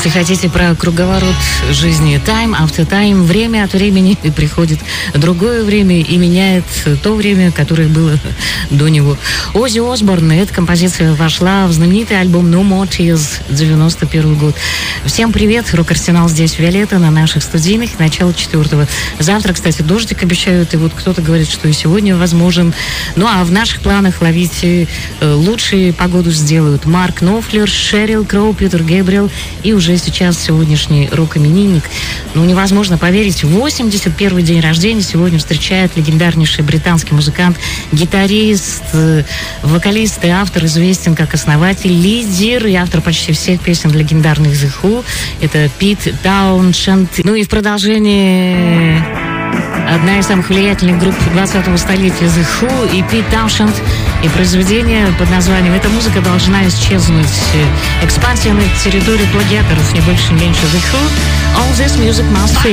Если хотите про круговорот жизни, time after time, время от времени приходит другое время и меняет то время, которое было до него. Оззи Осборн, эта композиция вошла в знаменитый альбом No More Tears, 91 год. Всем привет, Рок-Арсенал здесь, Виолетта, на наших студийных, начало 4-го. Завтра, кстати, дождик обещают, и вот кто-то говорит, что и сегодня возможен. Ну, а в наших планах ловить лучшую погоду сделают Марк Knopfler, Шерил Кроу, Петер Гэбриэл и уже сейчас сегодняшний рок-именинник. Ну, невозможно поверить, 81-й день рождения сегодня встречает легендарнейший британский музыкант, гитарист, вокалист и автор, известен как основатель, лидер и автор почти всех песен легендарных The Who. Это Пит Тауншенд. Ну и в продолжении одна из самых влиятельных групп 20-го столетия The Who и Пит Тауншенд. И произведение под названием «Эта музыка должна исчезнуть». Экспансия на территорию плагиаторов, не больше, не меньше. The Who. All this music must fade.